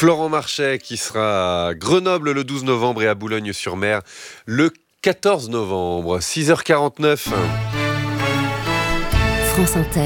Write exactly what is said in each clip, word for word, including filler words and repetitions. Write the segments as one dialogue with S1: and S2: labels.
S1: Florent Marchais qui sera à Grenoble le douze novembre et à Boulogne-sur-Mer le quatorze novembre. six heures quarante-neuf.
S2: France Inter,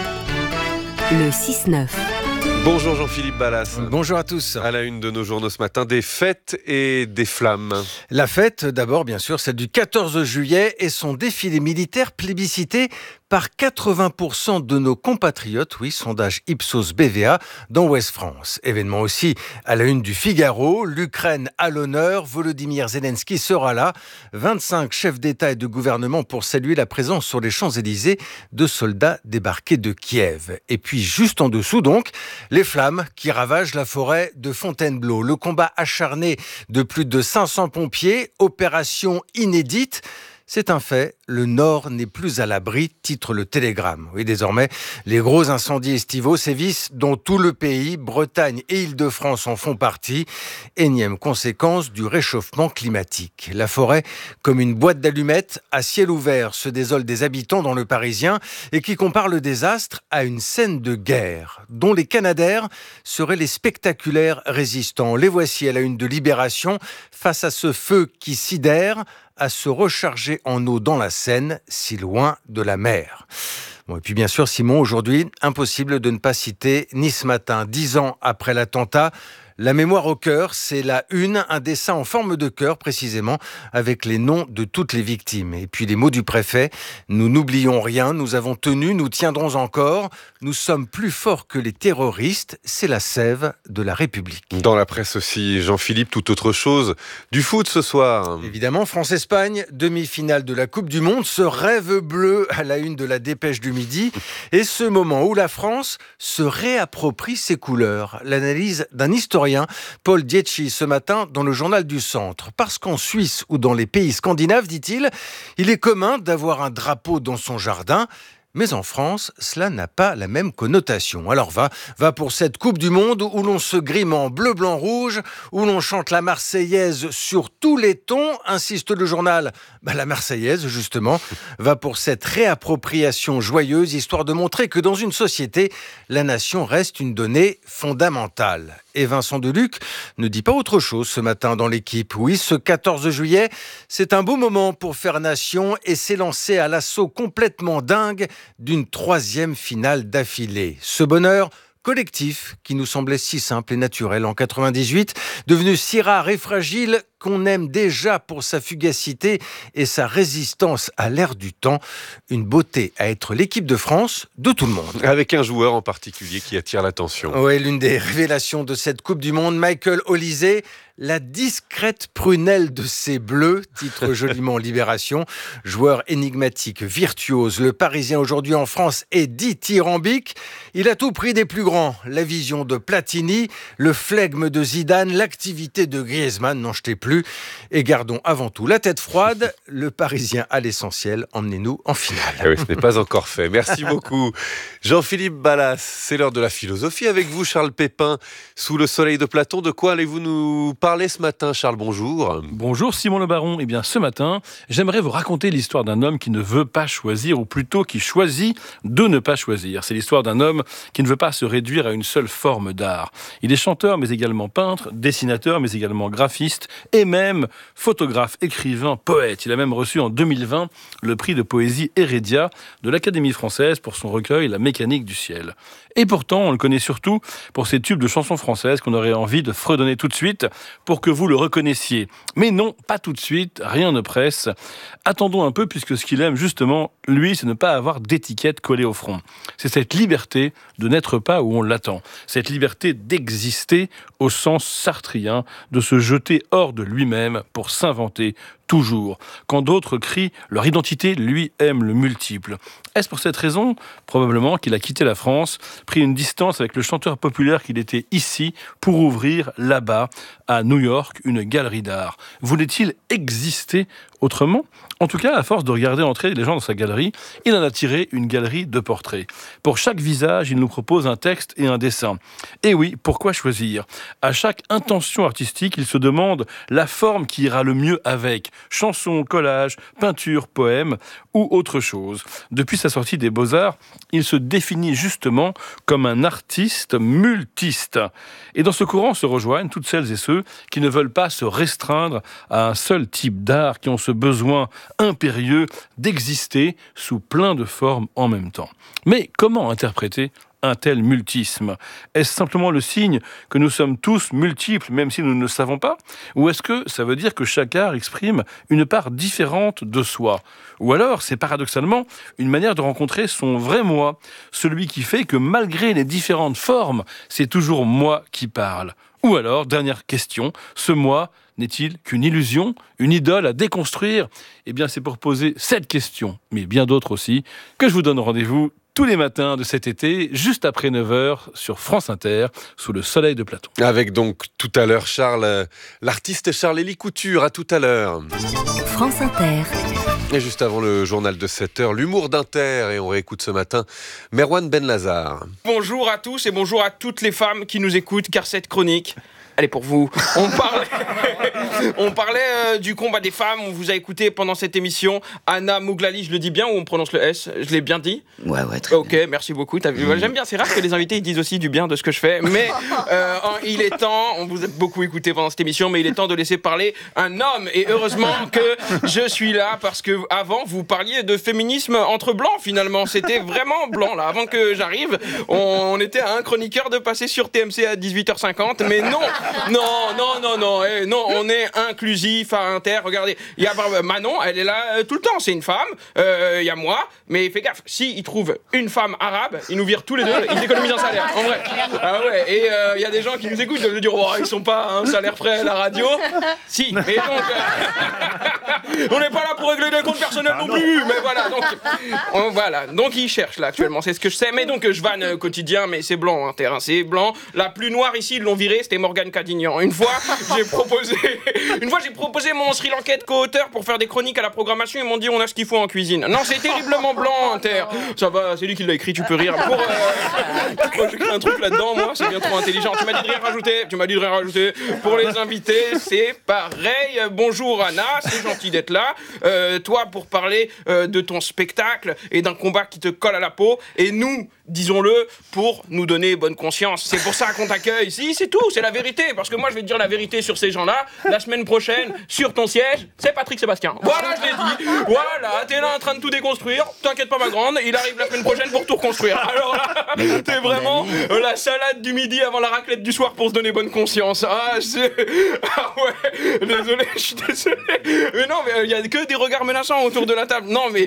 S2: le six neuf.
S1: Bonjour Jean-Philippe Ballas.
S3: Bonjour à tous.
S1: À la une de nos journaux ce matin, des fêtes et des flammes.
S3: La fête, d'abord, bien sûr, celle du quatorze juillet et son défilé militaire plébiscité par quatre-vingts pour cent de nos compatriotes, oui, sondage Ipsos B V A dans Ouest France. Événement aussi à la une du Figaro, l'Ukraine à l'honneur, Volodymyr Zelensky sera là, vingt-cinq chefs d'État et de gouvernement pour saluer la présence sur les Champs-Élysées de soldats débarqués de Kiev. Et puis juste en dessous donc, les flammes qui ravagent la forêt de Fontainebleau. Le combat acharné de plus de cinq cents pompiers, opération inédite. C'est un fait, le Nord n'est plus à l'abri, titre le Télégramme. Oui, désormais, les gros incendies estivaux sévissent dans tout le pays. Bretagne et Île-de-France en font partie. Énième conséquence du réchauffement climatique. La forêt, comme une boîte d'allumettes, à ciel ouvert, se désole des habitants dans le Parisien et qui compare le désastre à une scène de guerre, dont les Canadaires seraient les spectaculaires résistants. Les voici à la une de Libération, face à ce feu qui sidère, à se recharger en eau dans la Seine, si loin de la mer. Bon, et puis bien sûr, Simon, aujourd'hui, impossible de ne pas citer Nice Matin, dix ans après l'attentat. La mémoire au cœur, c'est la une, un dessin en forme de cœur précisément, avec les noms de toutes les victimes. Et puis les mots du préfet, nous n'oublions rien, nous avons tenu, nous tiendrons encore, nous sommes plus forts que les terroristes, c'est la sève de la République.
S1: Dans la presse aussi, Jean-Philippe, tout autre chose, du foot ce soir.
S3: Évidemment, France-Espagne, demi-finale de la Coupe du Monde, ce rêve bleu à la une de la Dépêche du Midi, et ce moment où la France se réapproprie ses couleurs. L'analyse d'un historien, Paul Dietschi, ce matin dans le journal du Centre. Parce qu'en Suisse ou dans les pays scandinaves, dit-il, il est commun d'avoir un drapeau dans son jardin. Mais en France, cela n'a pas la même connotation. Alors va, va pour cette Coupe du Monde où l'on se grime en bleu, blanc, rouge, où l'on chante la Marseillaise sur tous les tons, insiste le journal. Bah, la Marseillaise, justement, va pour cette réappropriation joyeuse, histoire de montrer que dans une société, la nation reste une donnée fondamentale. Et Vincent Deluc ne dit pas autre chose ce matin dans l'équipe. Oui, ce quatorze juillet, c'est un beau moment pour faire nation et s'élancer à l'assaut complètement dingue d'une troisième finale d'affilée. Ce bonheur collectif qui nous semblait si simple et naturel en quatre-vingt-dix-huit, devenu si rare et fragile qu'on aime déjà pour sa fugacité et sa résistance à l'ère du temps. Une beauté à être l'équipe de France de tout le monde.
S1: Avec un joueur en particulier qui attire l'attention.
S3: Oui, l'une des révélations de cette Coupe du Monde, Michael Olise, la discrète prunelle de ses bleus, titre joliment Libération. Joueur énigmatique, virtuose, le Parisien aujourd'hui en France est dithyrambique. Il a tout pris des plus grands. La vision de Platini, le flegme de Zidane, l'activité de Griezmann, n'en jetez plus. Et gardons avant tout la tête froide. Le Parisien à l'essentiel, emmenez-nous en finale.
S1: Ah oui, ce n'est pas encore fait. Merci beaucoup. Jean-Philippe Ballas, c'est l'heure de la philosophie avec vous, Charles Pépin. Sous le soleil de Platon, de quoi allez-vous nous parler ce matin, Charles? Bonjour.
S4: Bonjour Simon Le Baron. Eh bien, ce matin, j'aimerais vous raconter l'histoire d'un homme qui ne veut pas choisir, ou plutôt qui choisit de ne pas choisir. C'est l'histoire d'un homme qui ne veut pas se réduire à une seule forme d'art. Il est chanteur, mais également peintre, dessinateur, mais également graphiste, et même photographe, écrivain, poète. Il a même reçu en deux mille vingt le prix de poésie Heredia de l'Académie française pour son recueil La mécanique du ciel. Et pourtant, on le connaît surtout pour ses tubes de chansons françaises qu'on aurait envie de fredonner tout de suite pour que vous le reconnaissiez. Mais non, pas tout de suite, rien ne presse. Attendons un peu, puisque ce qu'il aime justement, lui, c'est ne pas avoir d'étiquette collée au front. C'est cette liberté de n'être pas où on l'attend. Cette liberté d'exister au sens sartrien, de se jeter hors de lui-même pour s'inventer toujours. Quand d'autres crient leur identité, lui aime le multiple. Est-ce pour cette raison, probablement, qu'il a quitté la France, pris une distance avec le chanteur populaire qu'il était ici, pour ouvrir là-bas, à New York, une galerie d'art? Voulait-il exister autrement. En tout cas, à force de regarder entrer les gens dans sa galerie, il en a tiré une galerie de portraits. Pour chaque visage, il nous propose un texte et un dessin. Et oui, pourquoi choisir ? À chaque intention artistique, il se demande la forme qui ira le mieux avec. Chanson, collage, peinture, poème ou autre chose. Depuis sa sortie des Beaux-Arts, il se définit justement comme un artiste multiste. Et dans ce courant se rejoignent toutes celles et ceux qui ne veulent pas se restreindre à un seul type d'art, qui ont ce besoin impérieux d'exister sous plein de formes en même temps. Mais comment interpréter un tel multisme ? Est-ce simplement le signe que nous sommes tous multiples, même si nous ne le savons pas ? Ou est-ce que ça veut dire que chaque art exprime une part différente de soi ? Ou alors, c'est paradoxalement une manière de rencontrer son vrai moi, celui qui fait que malgré les différentes formes, c'est toujours moi qui parle. Ou alors, dernière question, ce moi n'est-il qu'une illusion, une idole à déconstruire ? Eh bien, c'est pour poser cette question, mais bien d'autres aussi, que je vous donne rendez-vous tous les matins de cet été, juste après neuf heures, sur France Inter, sous le soleil de Platon.
S1: Avec donc tout à l'heure Charles, euh, l'artiste Charles-Élie Couture, à tout à l'heure.
S2: France Inter.
S1: Et juste avant le journal de sept heures, l'humour d'Inter, et on réécoute ce matin Merwan Benlazar.
S5: Bonjour à tous et bonjour à toutes les femmes qui nous écoutent, car cette chronique, elle est pour vous. On parlait, on parlait euh, du combat des femmes, on vous a écouté pendant cette émission. Anna Mouglali, je le dis bien ou on prononce le S ? Je l'ai bien dit ?
S6: Ouais, ouais, très
S5: Ok,
S6: bien.
S5: merci beaucoup. T'as vu, j'aime bien, c'est rare que les invités ils disent aussi du bien de ce que je fais. Mais euh, il est temps, on vous a beaucoup écouté pendant cette émission, mais il est temps de laisser parler un homme. Et heureusement que je suis là, parce que avant vous parliez de féminisme entre blancs finalement. C'était vraiment blanc là. Avant que j'arrive, on, on était à un chroniqueur de passer sur T M C à dix-huit heures cinquante, mais non. Non, non, non, non, eh, non, on est inclusif à Inter. Regardez, il y a Manon, elle est là euh, tout le temps, c'est une femme. Il euh, y a moi, mais fais gaffe, si il trouve une femme arabe, ils nous virent tous les deux, ils économisent un salaire, en vrai. Ah ouais, et il euh, y a des gens qui nous écoutent, de dire, oh, ils sont pas à un salaire près à la radio. Si, mais donc, euh, on n'est pas là pour régler des comptes personnels non plus, mais voilà, donc, on, voilà, donc ils cherchent là actuellement, c'est ce que je sais, mais donc je vanne quotidien, mais c'est blanc, Inter, hein, c'est blanc. La plus noire ici, ils l'ont viré, c'était Morgane Cadignan. Une fois, j'ai proposé, une fois, j'ai proposé mon Sri Lankais de co-auteur pour faire des chroniques à la programmation. Ils m'ont dit, on a ce qu'il faut en cuisine. Non, c'est terriblement blanc, Inter. Ça va, c'est lui qui l'a écrit, tu peux rire. Pour, euh, moi, j'écris un truc là-dedans, moi, c'est bien trop intelligent. Tu m'as dit de rien rajouter. Tu m'as dit de rien rajouter. Pour les invités, c'est pareil. Bonjour Anna, c'est gentil d'être là. Euh, toi, pour parler euh, de ton spectacle et d'un combat qui te colle à la peau. Et nous, disons-le, pour nous donner bonne conscience. C'est pour ça qu'on t'accueille. Si, c'est tout, c'est la vérité. Parce que moi, je vais te dire la vérité sur ces gens-là. La semaine prochaine, sur ton siège, c'est Patrick Sébastien. Voilà, je l'ai dit. Voilà, t'es là en train de tout déconstruire. T'inquiète pas, ma grande, il arrive la semaine prochaine pour tout reconstruire. Alors là, t'es vraiment euh, la salade du midi avant la raclette du soir pour se donner bonne conscience. Ah, c'est... Ah ouais, désolé, je suis désolé. Mais non, mais il y a que des regards menaçants autour de la table. Non, mais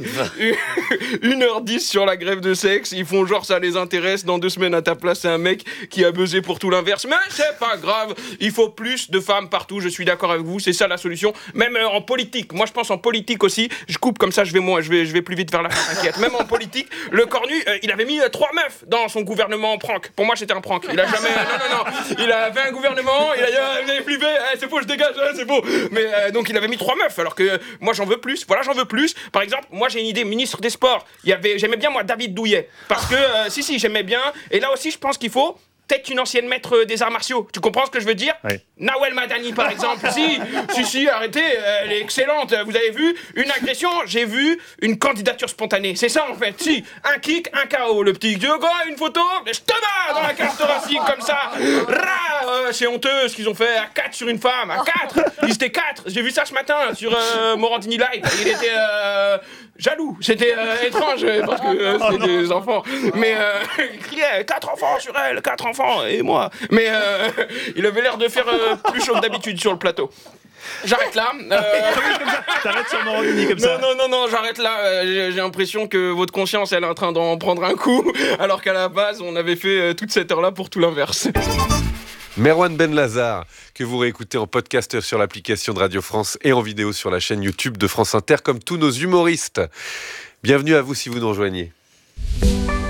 S5: une heure dix sur la grève de sexe, ils font genre ça les intéresse. Dans deux semaines, à ta place, c'est un mec qui a buzzé pour tout l'inverse. Mais c'est pas grave, il faut plus de femmes partout, je suis d'accord avec vous, c'est ça la solution. Même euh, en politique, moi je pense en politique aussi, je coupe comme ça, je vais moins, je vais, je vais plus vite vers la fin, t'inquiète. Même en politique, le Cornu, euh, il avait mis euh, trois meufs dans son gouvernement en prank. Pour moi c'était un prank, il a jamais, non non non, il a fait un gouvernement, il a dit, ah, vous avez flippé, eh, c'est faux, je dégage, eh, c'est faux. Mais euh, donc il avait mis trois meufs, alors que euh, moi j'en veux plus, voilà j'en veux plus. Par exemple, moi j'ai une idée, ministre des Sports, il y avait, j'aimais bien moi David Douillet, parce que, euh, si si, j'aimais bien, et là aussi je pense qu'il faut peut-être une ancienne maître des arts martiaux. Tu comprends ce que je veux dire ? Oui. Nawel Madani, par exemple. si, si, si, arrêtez, elle est excellente. Vous avez vu une agression, j'ai vu une candidature spontanée. C'est ça, en fait. Si, un kick, un K O. Le petit, tu veux quoi, une photo ? Je te bats dans la cage thoracique, comme ça. Rah, euh, c'est honteux ce qu'ils ont fait. À quatre sur une femme, à quatre. Ils étaient quatre. J'ai vu ça ce matin sur euh, Morandini Live. Il était euh, jaloux. C'était euh, étrange, parce que euh, c'était oh des enfants. Mais euh, il criait, quatre enfants sur elle, quatre enfants. Et moi. Mais euh, il avait l'air de faire euh, plus chaud que d'habitude sur le plateau. J'arrête là. Euh...
S7: T'arrêtes sur Morandini comme ça.
S5: Non, non, non, non, j'arrête là. Euh, j'ai, j'ai l'impression que votre conscience, elle est en train d'en prendre un coup, alors qu'à la base, on avait fait euh, toute cette heure-là pour tout l'inverse.
S1: Merwan Benlazar, que vous réécoutez en podcast sur l'application de Radio France et en vidéo sur la chaîne YouTube de France Inter, comme tous nos humoristes. Bienvenue à vous si vous nous rejoignez.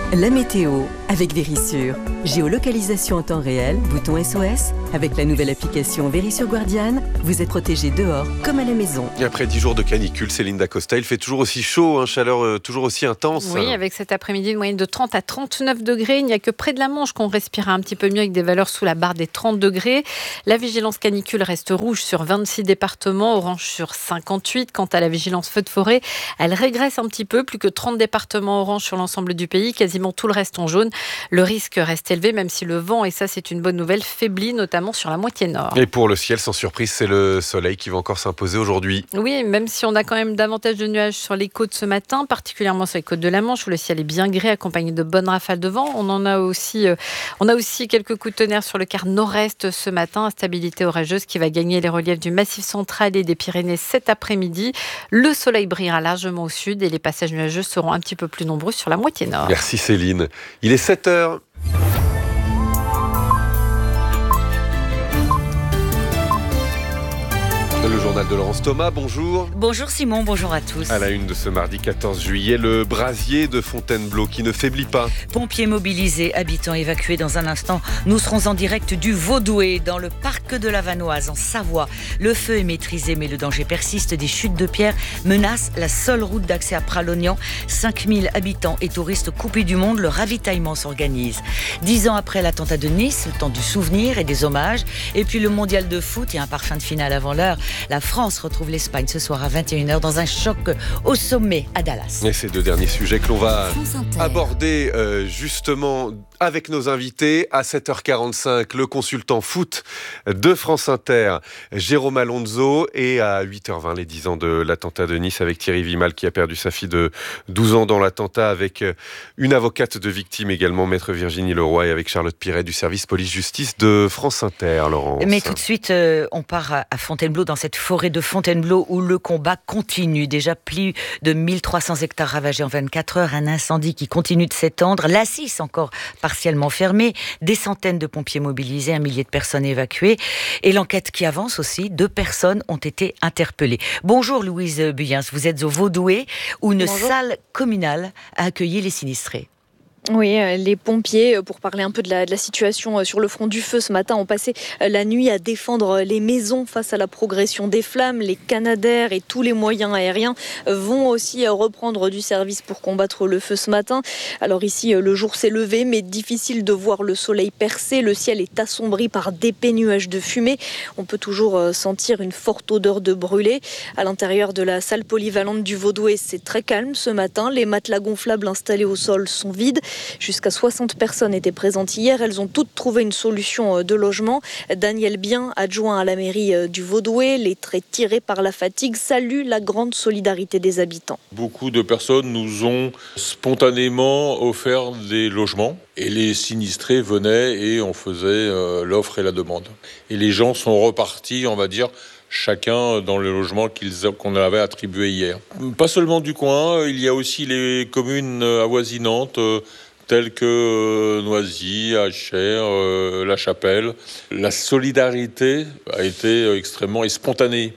S2: La météo avec Vérissure. Géolocalisation en temps réel, bouton S O S. Avec la nouvelle application Vérissure Guardian, vous êtes protégé dehors comme à la maison.
S1: Et après dix jours de canicule, Céline Dacosta, il fait toujours aussi chaud, hein, chaleur euh, toujours aussi intense.
S6: Oui, avec cet après-midi une moyenne de trente à trente-neuf degrés. Il n'y a que près de la Manche qu'on respire un petit peu mieux avec des valeurs sous la barre des trente degrés. La vigilance canicule reste rouge sur vingt-six départements, orange sur cinquante-huit. Quant à la vigilance feu de forêt, elle régresse un petit peu, plus que trente départements orange sur l'ensemble du pays, quasiment tout le reste en jaune. Le risque reste élevé, même si le vent, et ça c'est une bonne nouvelle, faiblit notamment sur la moitié nord.
S1: Et pour le ciel, sans surprise, c'est le soleil qui va encore s'imposer aujourd'hui.
S6: Oui, même si on a quand même davantage de nuages sur les côtes ce matin, particulièrement sur les côtes de la Manche, où le ciel est bien gris, accompagné de bonnes rafales de vent. On en a aussi, euh, on a aussi quelques coups de tonnerre sur le quart nord-est ce matin, instabilité orageuse qui va gagner les reliefs du Massif central et des Pyrénées cet après-midi. Le soleil brillera largement au sud et les passages nuageux seront un petit peu plus nombreux sur la moitié nord.
S1: Merci Céline. Il est sept heures. Le journal de Laurence Thomas, bonjour.
S8: Bonjour Simon, bonjour à tous.
S1: À la une de ce mardi quatorze juillet, le brasier de Fontainebleau qui ne faiblit pas.
S8: Pompiers mobilisés, habitants évacués. Dans un instant, nous serons en direct du Vaudoué, dans le parc de la Vanoise, en Savoie. Le feu est maîtrisé, mais le danger persiste. Des chutes de pierres menacent la seule route d'accès à Pralognan. cinq mille habitants et touristes coupés du monde, le ravitaillement s'organise. Dix ans après l'attentat de Nice, le temps du souvenir et des hommages. Et puis le mondial de foot, il y a un parfum de finale avant l'heure. La France retrouve l'Espagne ce soir à vingt et une heures dans un choc au sommet à Dallas.
S1: Et ces deux derniers sujets que l'on va aborder euh, justement avec nos invités à sept heures quarante-cinq, le consultant foot de France Inter, Jérôme Alonso, et à huit heures vingt, les dix ans de l'attentat de Nice avec Thierry Vimal qui a perdu sa fille de douze ans dans l'attentat, avec une avocate de victime également, maître Virginie Leroy, et avec Charlotte Piret du service police-justice de France Inter, Laurence.
S8: Mais tout de suite, euh, on part à Fontainebleau, dans cette forêt de Fontainebleau où le combat continue. Déjà plus de mille trois cents hectares ravagés en vingt-quatre heures, un incendie qui continue de s'étendre, l'A six encore partiellement fermée, des centaines de pompiers mobilisés, un millier de personnes évacuées, et l'enquête qui avance aussi, deux personnes ont été interpellées. Bonjour Louise Buyens, vous êtes au Vaudoué où une
S9: Bonjour.
S8: salle communale a accueilli les sinistrés.
S9: Oui, les pompiers, pour parler un peu de la, de la situation sur le front du feu ce matin, ont passé la nuit à défendre les maisons face à la progression des flammes. Les Canadair et tous les moyens aériens vont aussi reprendre du service pour combattre le feu ce matin. Alors ici, le jour s'est levé, mais difficile de voir le soleil percer. Le ciel est assombri par d'épais nuages de fumée. On peut toujours sentir une forte odeur de brûlé. À l'intérieur de la salle polyvalente du Vaudoué, c'est très calme ce matin. Les matelas gonflables installés au sol sont vides. Jusqu'à soixante personnes étaient présentes hier. Elles ont toutes trouvé une solution de logement. Daniel Bien, adjoint à la mairie du Vaudoué, les traits tirés par la fatigue, salue la grande solidarité des habitants.
S10: Beaucoup de personnes nous ont spontanément offert des logements et les sinistrés venaient et on faisait euh, l'offre et la demande. Et les gens sont repartis, on va dire, chacun dans le logement qu'ils, qu'on avait attribué hier. Pas seulement du coin, il y a aussi les communes avoisinantes, euh, telles que euh, Noisy, Achères, euh, La Chapelle. La solidarité a été extrêmement et spontanée.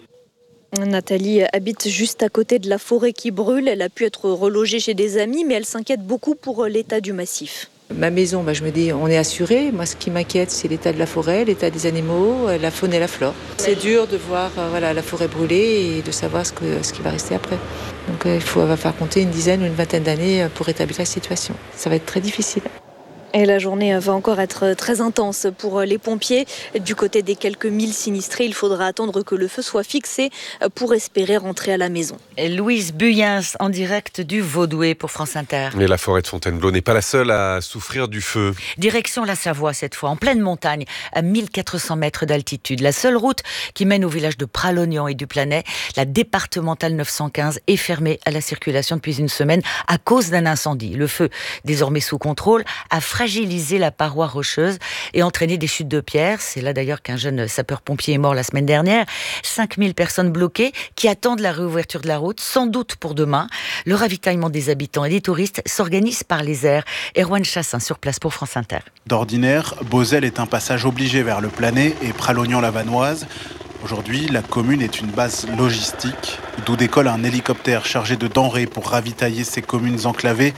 S9: Nathalie habite juste à côté de la forêt qui brûle. Elle a pu être relogée chez des amis, mais elle s'inquiète beaucoup pour l'état du massif.
S11: Ma maison, bah, je me dis, on est assuré. Moi, ce qui m'inquiète, c'est l'état de la forêt, l'état des animaux, la faune et la flore. C'est dur de voir euh, voilà, la forêt brûler et de savoir ce, que, ce qui va rester après. Donc euh, il faut, va falloir compter une dizaine ou une vingtaine d'années pour rétablir la situation. Ça va être très difficile.
S9: Et la journée va encore être très intense pour les pompiers. Du côté des quelques mille sinistrés, il faudra attendre que le feu soit fixé pour espérer rentrer à la maison.
S8: Et Louise Buyens, en direct du Vaudoué pour France Inter.
S1: Mais la forêt de Fontainebleau n'est pas la seule à souffrir du feu.
S8: Direction la Savoie cette fois, en pleine montagne, à mille quatre cents mètres d'altitude. La seule route qui mène au village de Pralognan et du Planay, la départementale neuf cent quinze, est fermée à la circulation depuis une semaine à cause d'un incendie. Le feu, désormais sous contrôle, a fragiliser la paroi rocheuse et entraîner des chutes de pierres. C'est là d'ailleurs qu'un jeune sapeur-pompier est mort la semaine dernière. cinq mille personnes bloquées qui attendent la réouverture de la route, sans doute pour demain. Le ravitaillement des habitants et des touristes s'organise par les airs. Erwan Chassin sur place pour France Inter.
S12: D'ordinaire, Beauzelle est un passage obligé vers le Planay et Pralognan-la-Vanoise. Aujourd'hui, la commune est une base logistique, d'où décolle un hélicoptère chargé de denrées pour ravitailler ces communes enclavées.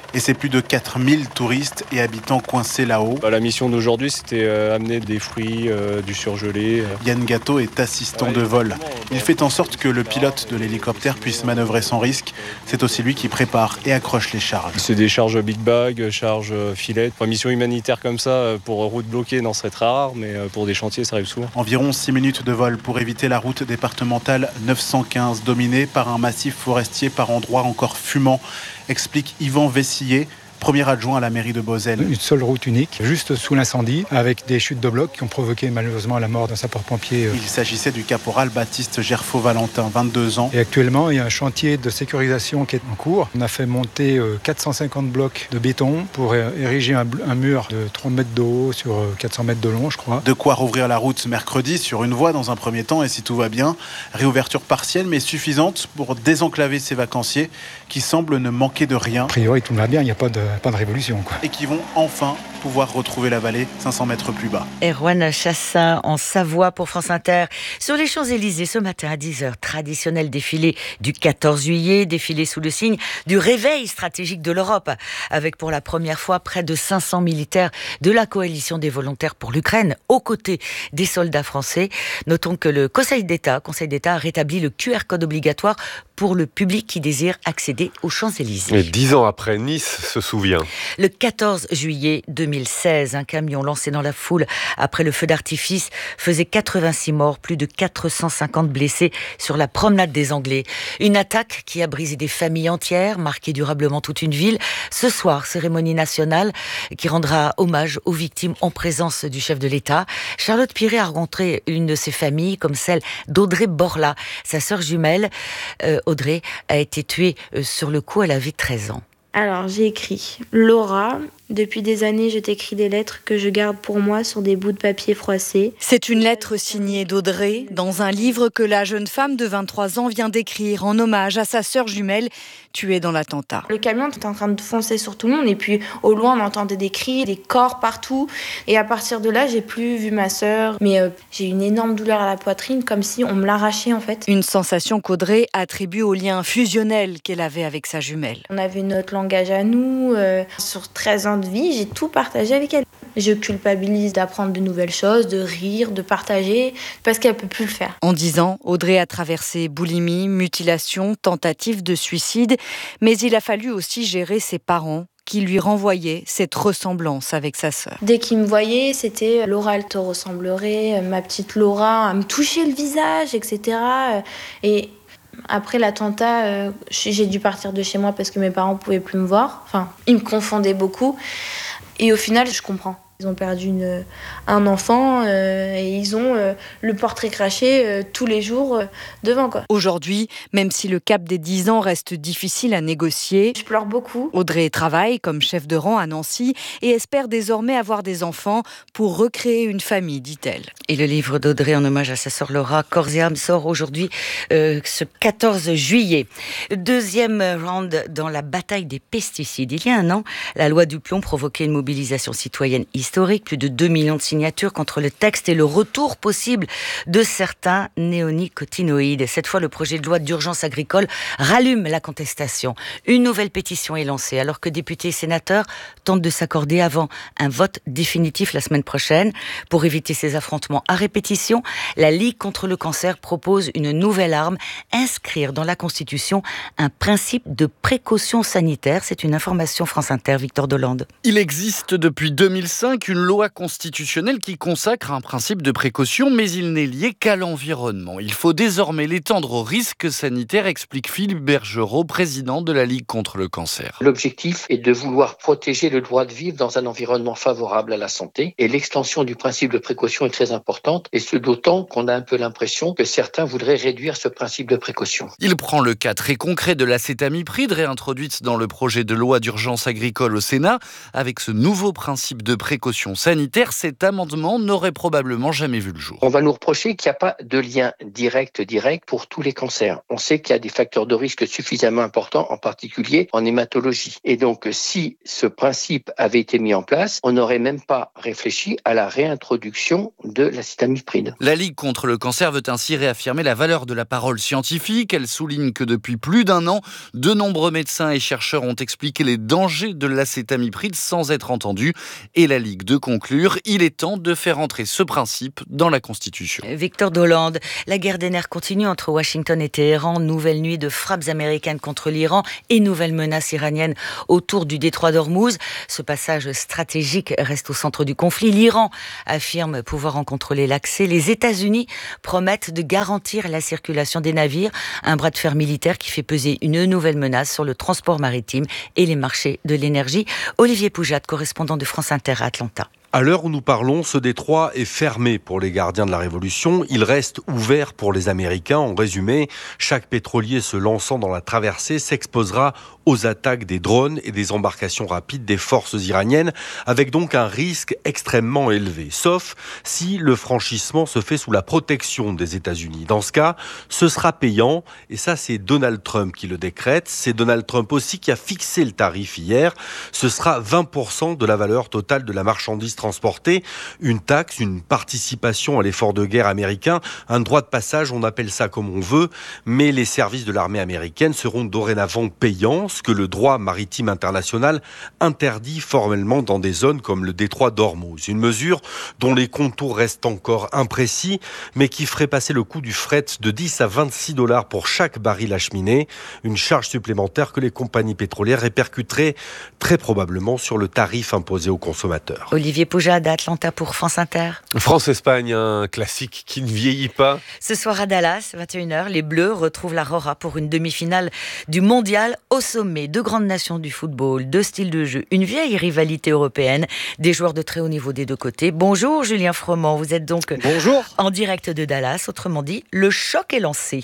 S12: et c'est plus de quatre mille touristes et habitants coincés là-haut.
S13: Bah, la mission d'aujourd'hui, c'était euh, amener des fruits, euh, du surgelé.
S12: Yann Gâteau est assistant de vol. Il fait en sorte que le pilote de l'hélicoptère puisse manœuvrer sans risque. C'est aussi lui qui prépare et accroche les charges.
S13: C'est des charges big bag, charges filet. Pour une mission humanitaire comme ça, pour route bloquée, non, ce serait très rare, mais pour des chantiers, ça arrive souvent.
S12: Environ six minutes de vol pour éviter la route départementale neuf cent quinze, dominée par un massif forestier par endroits encore fumant, explique Yvan Vessillet, premier adjoint à la mairie de Beauzelle.
S14: Une seule route unique, juste sous l'incendie, avec des chutes de blocs qui ont provoqué malheureusement la mort d'un sapeur-pompier.
S12: Il s'agissait du caporal Baptiste Gerfaux-Valentin, vingt-deux ans.
S14: Et actuellement, il y a un chantier de sécurisation qui est en cours. On a fait monter quatre cent cinquante blocs de béton pour ériger un, un mur de trente mètres de haut sur quatre cents mètres de long, je crois.
S12: De quoi rouvrir la route mercredi sur une voie dans un premier temps, et si tout va bien, réouverture partielle mais suffisante pour désenclaver ces vacanciers qui semblent ne manquer de rien.
S14: A priori, tout va bien, il n'y a pas de pas de révolution, quoi.
S12: Et qui vont enfin pouvoir retrouver la vallée cinq cents mètres plus bas.
S8: Erwan Chassin en Savoie pour France Inter. Sur les Champs-Élysées ce matin à dix heures, traditionnel défilé du quatorze juillet, défilé sous le signe du réveil stratégique de l'Europe, avec pour la première fois près de cinq cents militaires de la coalition des volontaires pour l'Ukraine aux côtés des soldats français. Notons que le Conseil d'État, Conseil d'État a rétabli le Q R code obligatoire pour le public qui désire accéder aux Champs-Élysées.
S1: Et dix ans après, Nice se souvient.
S8: Le quatorze juillet deux mille seize, un camion lancé dans la foule après le feu d'artifice faisait quatre-vingt-six morts, plus de quatre cent cinquante blessés sur la promenade des Anglais. Une attaque qui a brisé des familles entières, marqué durablement toute une ville. Ce soir, cérémonie nationale qui rendra hommage aux victimes en présence du chef de l'État. Charlotte Piré a rencontré une de ces familles, comme celle d'Audrey Borla, sa sœur jumelle. Euh, Audrey a été tuée euh, sur le coup, elle avait treize ans.
S15: Alors, j'ai écrit Laura. Depuis des années, je t'écris des lettres que je garde pour moi sur des bouts de papier froissés.
S16: C'est une lettre signée d'Audrey dans un livre que la jeune femme de vingt-trois ans vient d'écrire en hommage à sa sœur jumelle tuée dans l'attentat.
S15: Le camion était en train de foncer sur tout le monde et puis au loin on entendait des cris, des corps partout. Et à partir de là, j'ai plus vu ma sœur. Mais euh, j'ai eu une énorme douleur à la poitrine, comme si on me l'arrachait en fait.
S16: Une sensation qu'Audrey attribue au lien fusionnel qu'elle avait avec sa jumelle.
S15: On avait notre langage à nous. Euh, sur treize ans de vie, j'ai tout partagé avec elle. Je culpabilise d'apprendre de nouvelles choses, de rire, de partager, parce qu'elle peut plus le faire.
S16: En dix ans, Audrey a traversé boulimie, mutilation, tentative de suicide, mais il a fallu aussi gérer ses parents qui lui renvoyaient cette ressemblance avec sa sœur.
S15: Dès qu'il me voyait, c'était « Laura, elle te ressemblerait, ma petite Laura », à me toucher le visage, et cetera. Et après l'attentat, euh, j'ai dû partir de chez moi parce que mes parents ne pouvaient plus me voir. Enfin, ils me confondaient beaucoup. Et au final, je comprends. Ils ont perdu une, un enfant euh, et ils ont euh, le portrait craché euh, tous les jours euh, devant, quoi.
S16: Aujourd'hui, même si le cap des dix ans reste difficile à négocier,
S15: je pleure beaucoup.
S16: Audrey travaille comme chef de rang à Nancy et espère désormais avoir des enfants pour recréer une famille, dit-elle.
S8: Et le livre d'Audrey en hommage à sa sœur Laura, Corps et âme, sort aujourd'hui euh, ce quatorze juillet. Deuxième round dans la bataille des pesticides. Il y a un an, la loi du plomb provoquait une mobilisation citoyenne historique, plus de deux millions de signatures contre le texte et le retour possible de certains néonicotinoïdes. Cette fois, le projet de loi d'urgence agricole rallume la contestation. Une nouvelle pétition est lancée alors que députés et sénateurs tentent de s'accorder avant un vote définitif la semaine prochaine. Pour éviter ces affrontements à répétition, la Ligue contre le cancer propose une nouvelle arme, inscrire dans la Constitution un principe de précaution sanitaire. C'est une information France Inter, Victor Dolande.
S17: Il existe depuis deux mille cinq une loi constitutionnelle qui consacre un principe de précaution, mais il n'est lié qu'à l'environnement. Il faut désormais l'étendre aux risques sanitaires, explique Philippe Bergerot, président de la Ligue contre le cancer.
S18: L'objectif est de vouloir protéger le droit de vivre dans un environnement favorable à la santé, et l'extension du principe de précaution est très importante, et ce d'autant qu'on a un peu l'impression que certains voudraient réduire ce principe de précaution.
S17: Il prend le cas très concret de l'acétamipride, réintroduite dans le projet de loi d'urgence agricole au Sénat, avec ce nouveau principe de précaution précautions sanitaires, cet amendement n'aurait probablement jamais vu le jour.
S18: On va nous reprocher qu'il n'y a pas de lien direct direct pour tous les cancers. On sait qu'il y a des facteurs de risque suffisamment importants, en particulier en hématologie. Et donc, si ce principe avait été mis en place, on n'aurait même pas réfléchi à la réintroduction de l'acétamipride.
S17: La Ligue contre le cancer veut ainsi réaffirmer la valeur de la parole scientifique. Elle souligne que depuis plus d'un an, de nombreux médecins et chercheurs ont expliqué les dangers de l'acétamipride sans être entendus. Et la Ligue de conclure, il est temps de faire entrer ce principe dans la Constitution.
S8: Victor Dolande, la guerre des nerfs continue entre Washington et Téhéran. Nouvelle nuit de frappes américaines contre l'Iran et nouvelle menace iranienne autour du détroit d'Ormuz. Ce passage stratégique reste au centre du conflit. L'Iran affirme pouvoir en contrôler l'accès. Les États-Unis promettent de garantir la circulation des navires. Un bras de fer militaire qui fait peser une nouvelle menace sur le transport maritime et les marchés de l'énergie. Olivier Poujat, correspondant de France Inter à Atlanta.
S19: À l'heure où nous parlons, ce détroit est fermé pour les gardiens de la Révolution. Il reste ouvert pour les Américains. En résumé, chaque pétrolier se lançant dans la traversée s'exposera aux attaques des drones et des embarcations rapides des forces iraniennes, avec donc un risque extrêmement élevé, sauf si le franchissement se fait sous la protection des États-Unis. Dans ce cas, ce sera payant, et ça c'est Donald Trump qui le décrète. C'est Donald Trump aussi qui a fixé le tarif hier. Ce sera vingt pour cent de la valeur totale de la marchandise transportée, une taxe, une participation à l'effort de guerre américain, un droit de passage, on appelle ça comme on veut, mais les services de l'armée américaine seront dorénavant payants, ce que le droit maritime international interdit formellement dans des zones comme le détroit d'Ormuz. Une mesure dont les contours restent encore imprécis, mais qui ferait passer le coût du fret de dix à vingt-six dollars pour chaque baril acheminé, une charge supplémentaire que les compagnies pétrolières répercuteraient très probablement sur le tarif imposé aux consommateurs.
S8: Olivier Poujade à Atlanta pour France Inter.
S1: France-Espagne, un classique qui ne vieillit pas.
S8: Ce soir à Dallas, vingt et une heures, les Bleus retrouvent la Rora pour une demi-finale du Mondial. Au sommet, deux grandes nations du football, deux styles de jeu, une vieille rivalité européenne, des joueurs de très haut niveau des deux côtés. Bonjour Julien Froment, vous êtes donc
S20: Bonjour.
S8: En direct de Dallas. Autrement dit, le choc est lancé.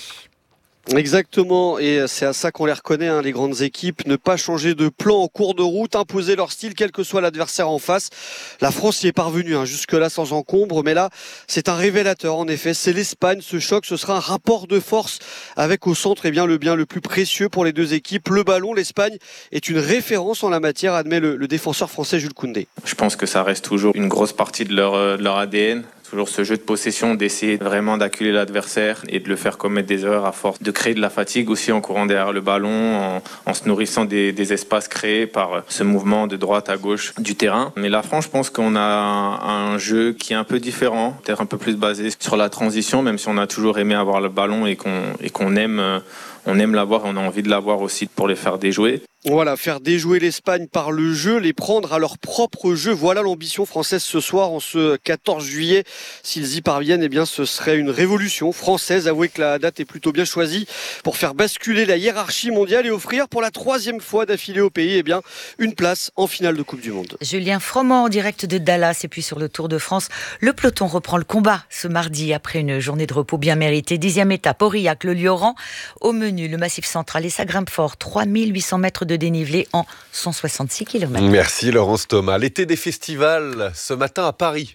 S20: Exactement, et c'est à ça qu'on les reconnaît, hein, les grandes équipes, ne pas changer de plan en cours de route, imposer leur style quel que soit l'adversaire en face. La France y est parvenue, hein, jusque-là sans encombre, mais là c'est un révélateur en effet, c'est l'Espagne. Ce choc, ce sera un rapport de force avec au centre eh bien, le bien le plus précieux pour les deux équipes, le ballon. L'Espagne est une référence en la matière, admet le, le défenseur français Jules Koundé.
S21: Je pense que ça reste toujours une grosse partie de leur, de leur A D N. Toujours ce jeu de possession, d'essayer vraiment d'acculer l'adversaire et de le faire commettre des erreurs à force de créer de la fatigue aussi en courant derrière le ballon, en, en se nourrissant des, des espaces créés par ce mouvement de droite à gauche du terrain. Mais la France, je pense qu'on a un, un jeu qui est un peu différent, peut-être un peu plus basé sur la transition, même si on a toujours aimé avoir le ballon et qu'on, et qu'on aime, on aime l'avoir et on a envie de l'avoir aussi pour les faire déjouer.
S20: Voilà, faire déjouer l'Espagne par le jeu, les prendre à leur propre jeu. Voilà l'ambition française ce soir, en ce quatorze juillet. S'ils y parviennent, eh bien, ce serait une révolution française. Avouez que la date est plutôt bien choisie pour faire basculer la hiérarchie mondiale et offrir pour la troisième fois d'affilée au pays, eh bien, une place en finale de Coupe du Monde.
S8: Julien Froment en direct de Dallas. Et puis sur le Tour de France, le peloton reprend le combat ce mardi après une journée de repos bien méritée. Dixième étape, Aurillac, le Lioran. Au menu, le Massif central et sa grimpe fort, trois mille huit cents mètres de de dénivelé en cent soixante-six kilomètres.
S1: Merci Laurence Thomas. L'été des festivals ce matin à Paris.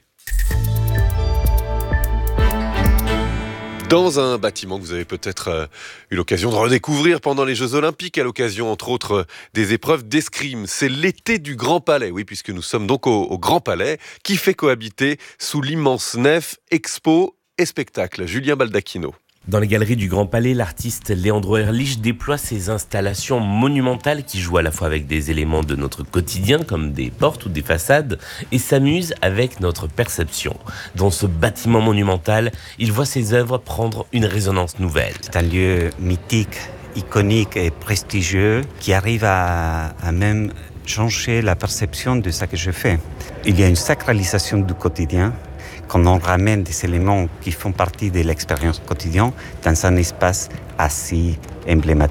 S1: Dans un bâtiment que vous avez peut-être eu l'occasion de redécouvrir pendant les Jeux Olympiques, à l'occasion, entre autres, des épreuves d'escrime. C'est l'été du Grand Palais, oui, puisque nous sommes donc au, au Grand Palais, qui fait cohabiter sous l'immense nef, expo et spectacle. Julien Baldacchino.
S22: Dans les galeries du Grand Palais, l'artiste Leandro Erlich déploie ses installations monumentales qui jouent à la fois avec des éléments de notre quotidien, comme des portes ou des façades, et s'amuse avec notre perception. Dans ce bâtiment monumental, il voit ses œuvres prendre une résonance nouvelle.
S23: C'est un lieu mythique, iconique et prestigieux qui arrive à, à même changer la perception de ce que je fais. Il y a une sacralisation du quotidien, quand on ramène des éléments qui font partie de l'expérience quotidienne dans un espace assez emblématique.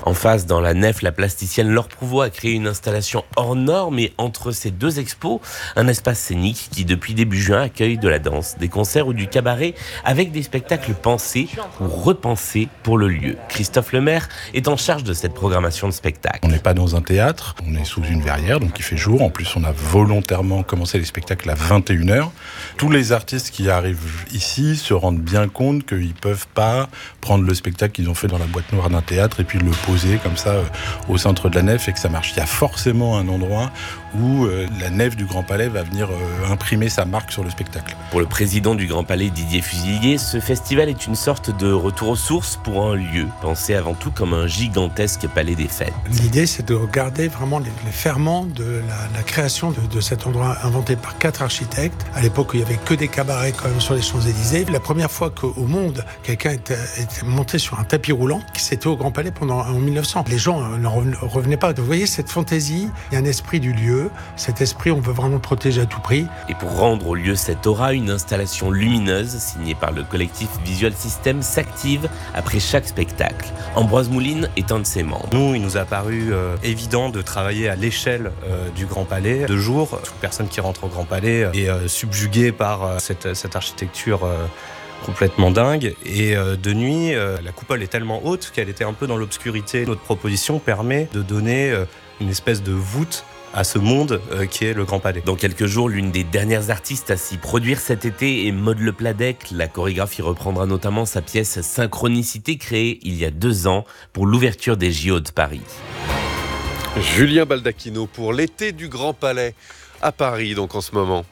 S22: En face, dans la nef, la plasticienne Laure Prouvost a créé une installation hors norme et entre ces deux expos, un espace scénique qui depuis début juin accueille de la danse, des concerts ou du cabaret avec des spectacles pensés ou repensés pour le lieu. Christophe Lemaire est en charge de cette programmation de spectacle.
S3: On n'est pas dans un théâtre, on est sous une verrière, donc il fait jour. En plus, on a volontairement commencé les spectacles à vingt et une heures. Tous les artistes qui arrivent ici se rendent bien compte qu'ils ne peuvent pas prendre le spectacle qu'ils ont fait dans la boîte noire d'un théâtre et puis le poser comme ça euh, au centre de la nef et que ça marche. Il y a forcément un endroit où euh, la nef du Grand Palais va venir euh, imprimer sa marque sur le spectacle.
S22: Pour le président du Grand Palais, Didier Fusilier, ce festival est une sorte de retour aux sources pour un lieu, pensé avant tout comme un gigantesque palais des fêtes.
S4: L'idée, c'est de regarder vraiment les, les ferments de la, la création de, de cet endroit inventé par quatre architectes. À l'époque, où il n'y avait que des cabarets quand même sur les Champs-Élysées. La première fois qu'au monde, quelqu'un était, était monté sur un tapis roulant, c'était au Grand Palais pendant, en mille neuf cents. Les gens ne revenaient pas. Vous voyez, cette fantaisie, il y a un esprit du lieu. Cet esprit, on veut vraiment le protéger à tout prix.
S22: Et pour rendre au lieu cette aura, une installation lumineuse signée par le collectif Visual System s'active après chaque spectacle. Ambroise Mouline est un de ses membres.
S7: Nous, il nous a paru euh, évident de travailler à l'échelle euh, du Grand Palais. De jour, toute personne qui rentre au Grand Palais est euh, subjuguée par euh, cette, cette architecture euh, complètement dingue. Et euh, de nuit, euh, la coupole est tellement haute qu'elle était un peu dans l'obscurité. Notre proposition permet de donner euh, une espèce de voûte à ce monde euh, qui est le Grand Palais.
S22: Dans quelques jours, l'une des dernières artistes à s'y produire cet été est Maud Le Pladec. La chorégraphe y reprendra notamment sa pièce Synchronicité, créée il y a deux ans pour l'ouverture des J O de Paris.
S1: Julien Baldacchino pour l'été du Grand Palais à Paris, donc en ce moment.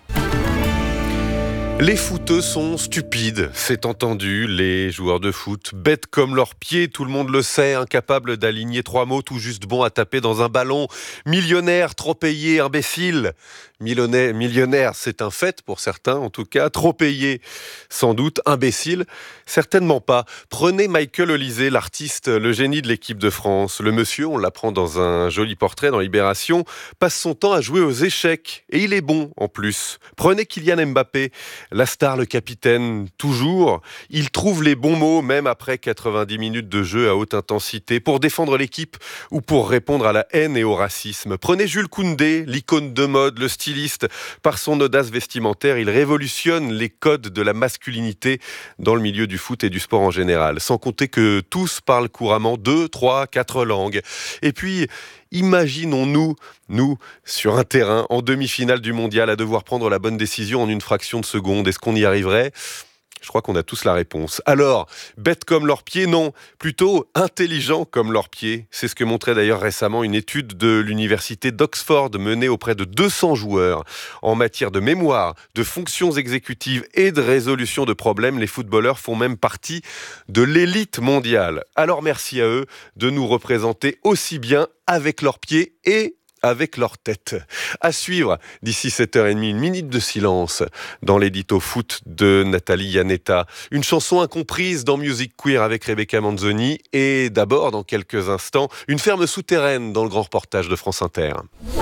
S1: Les footeux sont stupides, c'est entendu, les joueurs de foot, bêtes comme leurs pieds, tout le monde le sait, incapables d'aligner trois mots tout juste bons à taper dans un ballon, millionnaire, trop payé, imbécile. Millionnaire, millionnaire, c'est un fait pour certains en tout cas, trop payé sans doute, imbécile, certainement pas. Prenez Michael Olysée, l'artiste, le génie de l'équipe de France. Le monsieur, on l'apprend dans un joli portrait dans Libération, passe son temps à jouer aux échecs et il est bon en plus. Prenez Kylian Mbappé, la star, le capitaine, toujours. Il trouve les bons mots, même après quatre-vingt-dix minutes de jeu à haute intensité, pour défendre l'équipe ou pour répondre à la haine et au racisme. Prenez Jules Koundé, l'icône de mode, le styliste. Par son audace vestimentaire, il révolutionne les codes de la masculinité dans le milieu du foot et du sport en général. Sans compter que tous parlent couramment deux, trois, quatre langues. Et puis, imaginons-nous, nous, sur un terrain, en demi-finale du mondial, à devoir prendre la bonne décision en une fraction de seconde. Est-ce qu'on y arriverait ? Je crois qu'on a tous la réponse. Alors, bêtes comme leurs pieds, non. Plutôt intelligents comme leurs pieds. C'est ce que montrait d'ailleurs récemment une étude de l'université d'Oxford menée auprès de deux cents joueurs. En matière de mémoire, de fonctions exécutives et de résolution de problèmes, les footballeurs font même partie de l'élite mondiale. Alors merci à eux de nous représenter aussi bien avec leurs pieds et avec leur tête. À suivre, d'ici sept heures trente, une minute de silence dans l'édito foot de Nathalie Iannetta. Une chanson incomprise dans Music Queer avec Rebecca Manzoni. Et d'abord, dans quelques instants, une ferme souterraine dans le grand reportage de France Inter.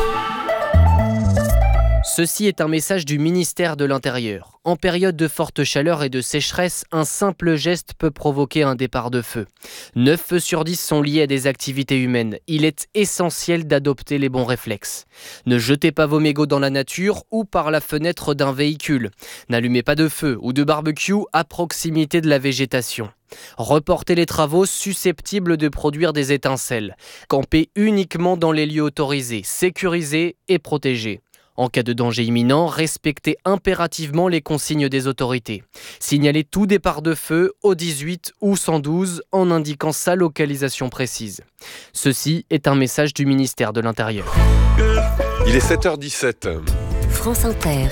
S24: Ceci est un message du ministère de l'Intérieur. En période de forte chaleur et de sécheresse, un simple geste peut provoquer un départ de feu. neuf feux sur dix sont liés à des activités humaines. Il est essentiel d'adopter les bons réflexes. Ne jetez pas vos mégots dans la nature ou par la fenêtre d'un véhicule. N'allumez pas de feu ou de barbecue à proximité de la végétation. Reportez les travaux susceptibles de produire des étincelles. Campez uniquement dans les lieux autorisés, sécurisés et protégés. En cas de danger imminent, respectez impérativement les consignes des autorités. Signalez tout départ de feu au dix-huit ou cent douze en indiquant sa localisation précise. Ceci est un message du ministère de l'Intérieur.
S1: Il est sept heures dix-sept.
S2: France Inter.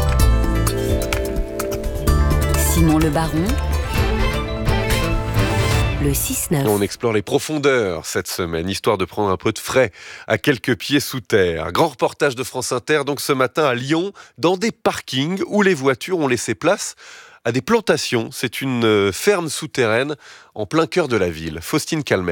S2: Simon Le Baron. Le six neuf.
S1: On explore les profondeurs cette semaine, histoire de prendre un peu de frais à quelques pieds sous terre. Grand reportage de France Inter, donc ce matin à Lyon, dans des parkings où les voitures ont laissé place à des plantations. C'est une ferme souterraine en plein cœur de la ville. Faustine Calmel.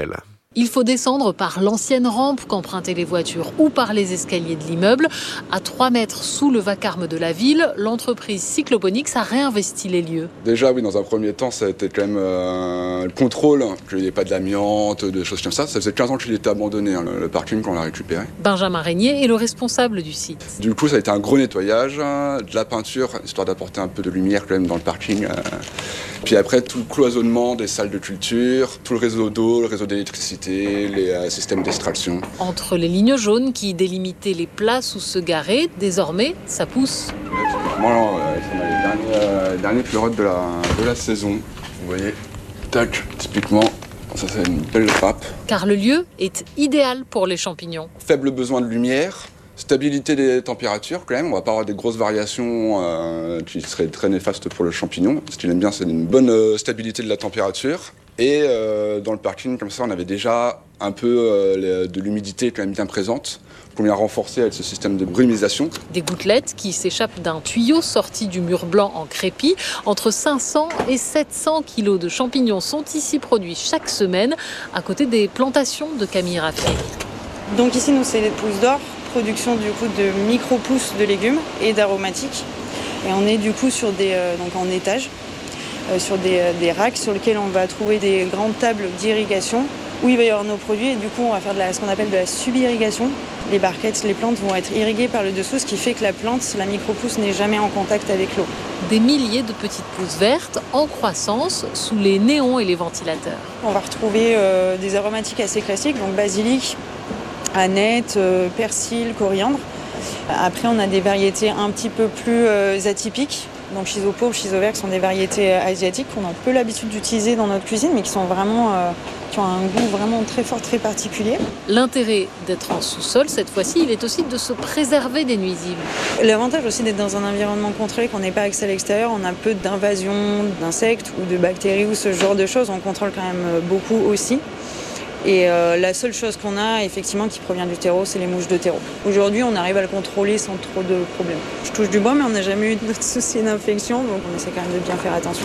S5: Il faut descendre par l'ancienne rampe qu'empruntaient les voitures ou par les escaliers de l'immeuble. À trois mètres sous le vacarme de la ville, l'entreprise Cycloponics a réinvesti les lieux.
S6: Déjà, oui, dans un premier temps, ça a été quand même euh, le contrôle, qu'il n'y ait pas de l'amiante, des choses comme ça. Ça faisait quinze ans qu'il était abandonné, hein, le, le parking, quand on l'a récupéré.
S5: Benjamin Régnier est le responsable du site.
S6: Du coup, ça a été un gros nettoyage, de la peinture, histoire d'apporter un peu de lumière quand même dans le parking. Puis après, tout le cloisonnement des salles de culture, tout le réseau d'eau, le réseau d'électricité, les euh, systèmes d'extraction.
S5: Entre les lignes jaunes qui délimitaient les places où se garer, désormais, ça pousse.
S6: Typiquement, euh, on a les derniers, euh, derniers pleurotes de la, de la saison. Vous voyez, tac, typiquement, ça c'est une belle râpe.
S5: Car le lieu est idéal pour les champignons.
S6: Faible besoin de lumière. Stabilité des températures quand même, on va pas avoir des grosses variations euh, qui seraient très néfastes pour le champignon. Ce qu'il aime bien, c'est une bonne euh, stabilité de la température. Et euh, dans le parking, comme ça, on avait déjà un peu euh, de l'humidité quand même bien présente, qu'on vient renforcer avec ce système de brumisation.
S5: Des gouttelettes qui s'échappent d'un tuyau sorti du mur blanc en crépi. Entre cinq cents et sept cents kilos de champignons sont ici produits chaque semaine, à côté des plantations de Camille Raffier.
S10: Donc ici, nous, c'est les pousses d'or. Production du coup de micro-pousses de légumes et d'aromatiques. Et on est du coup sur des, euh, donc en étage, euh, sur des, euh, des racks sur lesquels on va trouver des grandes tables d'irrigation où il va y avoir nos produits et du coup on va faire de la, ce qu'on appelle de la sub-irrigation. Les barquettes, les plantes vont être irriguées par le dessous, ce qui fait que la plante, la micro-pousse n'est jamais en contact avec l'eau.
S5: Des milliers de petites pousses vertes en croissance sous les néons et les ventilateurs.
S10: On va retrouver euh, des aromatiques assez classiques, donc basilic, aneth, euh, persil, coriandre. Après, on a des variétés un petit peu plus euh, atypiques. Donc chisopoure, chisovert, qui sont des variétés euh, asiatiques qu'on a un peu l'habitude d'utiliser dans notre cuisine, mais qui sont vraiment, euh, qui ont un goût vraiment très fort, très particulier.
S5: L'intérêt d'être en sous-sol, cette fois-ci, il est aussi de se préserver des nuisibles.
S10: L'avantage aussi d'être dans un environnement contrôlé, qu'on n'est pas accès à l'extérieur, on a peu d'invasion d'insectes ou de bactéries ou ce genre de choses. On contrôle quand même beaucoup aussi. Et euh, la seule chose qu'on a, effectivement, qui provient du terreau, c'est les mouches de terreau. Aujourd'hui, on arrive à le contrôler sans trop de problèmes. Je touche du bois, mais on n'a jamais eu de souci d'infection, donc on essaie quand même de bien faire attention.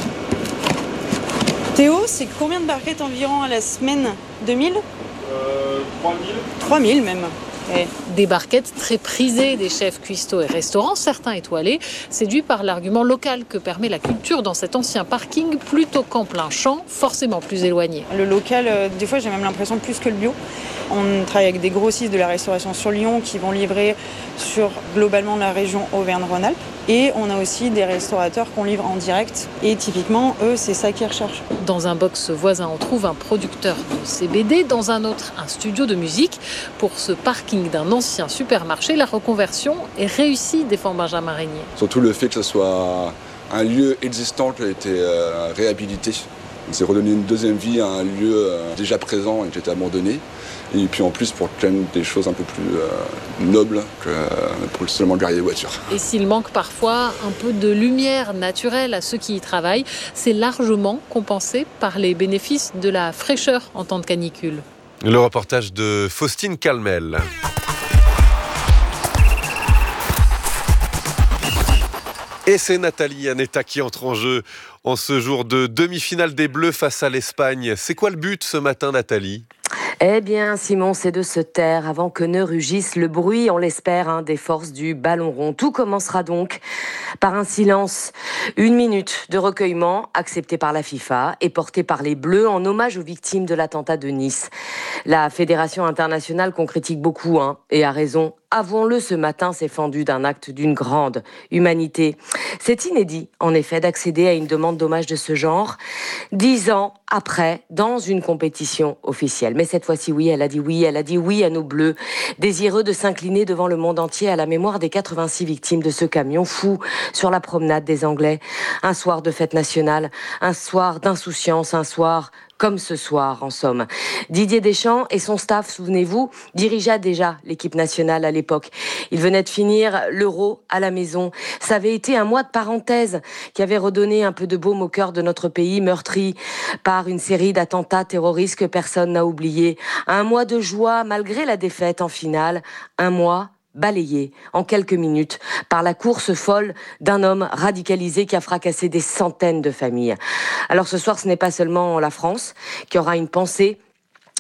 S10: Théo, c'est combien de barquettes environ à la semaine? deux mille
S13: euh, trois mille
S10: trois mille même.
S5: Et des barquettes très prisées des chefs cuistots et restaurants, certains étoilés, séduits par l'argument local que permet la culture dans cet ancien parking plutôt qu'en plein champ, forcément plus éloigné.
S10: Le local, euh, des fois j'ai même l'impression plus que le bio. On travaille avec des grossistes de la restauration sur Lyon qui vont livrer sur globalement la région Auvergne-Rhône-Alpes. Et on a aussi des restaurateurs qu'on livre en direct. Et typiquement, eux, c'est ça qu'ils recherchent.
S5: Dans un box voisin, on trouve un producteur de C B D. Dans un autre, un studio de musique. Pour ce parking d'un ancien supermarché, la reconversion est réussie, défend Benjamin Régnier.
S6: Surtout le fait que ce soit un lieu existant qui a été euh, réhabilité. C'est redonner une deuxième vie à un lieu euh, déjà présent et qui était abandonné. Et puis en plus pour quand même des choses un peu plus euh, nobles que euh, pour seulement garer les voitures.
S5: Et s'il manque parfois un peu de lumière naturelle à ceux qui y travaillent, c'est largement compensé par les bénéfices de la fraîcheur en temps de canicule.
S1: Le reportage de Faustine Calmel. Et c'est Nathalie Anetta qui entre en jeu en ce jour de demi-finale des Bleus face à l'Espagne. C'est quoi le but ce matin, Nathalie ?
S11: Eh bien, Simon, c'est de se taire avant que ne rugisse le bruit, on l'espère, hein, des forces du ballon rond. Tout commencera donc par un silence. Une minute de recueillement accepté par la FIFA et porté par les Bleus en hommage aux victimes de l'attentat de Nice. La Fédération internationale qu'on critique beaucoup, hein, et a raison. Avouons-le, ce matin s'est fendu d'un acte d'une grande humanité. C'est inédit, en effet, d'accéder à une demande d'hommage de ce genre, dix ans après, dans une compétition officielle. Mais cette fois-ci, oui, elle a dit oui, elle a dit oui à nos Bleus, désireux de s'incliner devant le monde entier à la mémoire des quatre-vingt-six victimes de ce camion fou sur la promenade des Anglais. Un soir de fête nationale, un soir d'insouciance, un soir comme ce soir, en somme. Didier Deschamps et son staff, souvenez-vous, dirigea déjà l'équipe nationale à l'époque. Il venait de finir l'Euro à la maison. Ça avait été un mois de parenthèse qui avait redonné un peu de baume au cœur de notre pays, meurtri par une série d'attentats terroristes que personne n'a oublié. Un mois de joie malgré la défaite en finale. Un mois balayé en quelques minutes par la course folle d'un homme radicalisé qui a fracassé des centaines de familles. Alors ce soir, ce n'est pas seulement la France qui aura une pensée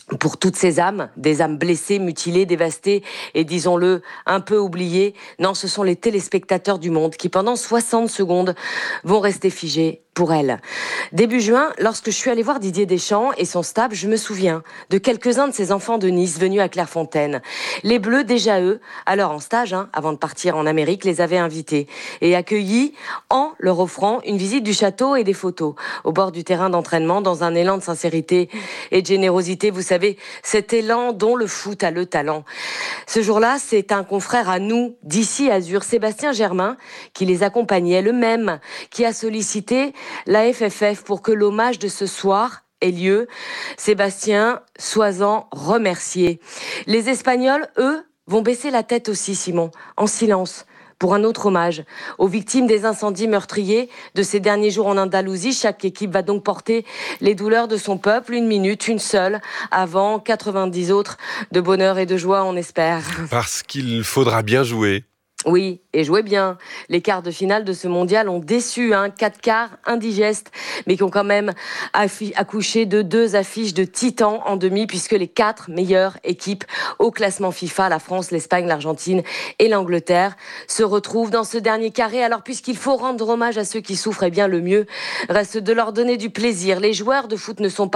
S11: pour toutes ces âmes, des âmes blessées, mutilées, dévastées et, disons-le, un peu oubliées. Non, ce sont les téléspectateurs du monde qui, pendant soixante secondes, vont rester figés pour elle. Début juin, lorsque je suis allée voir Didier Deschamps et son staff, je me souviens de quelques-uns de ces enfants de Nice venus à Clairefontaine. Les Bleus, déjà eux, alors en stage, hein, avant de partir en Amérique, les avaient invités et accueillis en leur offrant une visite du château et des photos au bord du terrain d'entraînement dans un élan de sincérité et de générosité. Vous savez, cet élan dont le foot a le talent. Ce jour-là, c'est un confrère à nous, d'ici Azur, Sébastien Germain, qui les accompagnait, le même, qui a sollicité la F F F pour que l'hommage de ce soir ait lieu. Sébastien, sois-en remercié. Les Espagnols, eux, vont baisser la tête aussi, Simon, en silence, pour un autre hommage aux victimes des incendies meurtriers de ces derniers jours en Andalousie. Chaque équipe va donc porter les douleurs de son peuple, une minute, une seule, avant quatre-vingt-dix autres de bonheur et de joie, on espère.
S1: Parce qu'il faudra bien jouer.
S11: Oui, et jouez bien. Les quarts de finale de ce mondial ont déçu, hein, quatre quarts indigestes, mais qui ont quand même affi- accouché de deux affiches de titans en demi, puisque les quatre meilleures équipes au classement FIFA, la France, l'Espagne, l'Argentine et l'Angleterre, se retrouvent dans ce dernier carré. Alors, puisqu'il faut rendre hommage à ceux qui souffrent, eh bien, le mieux reste de leur donner du plaisir. Les joueurs de foot ne sont pas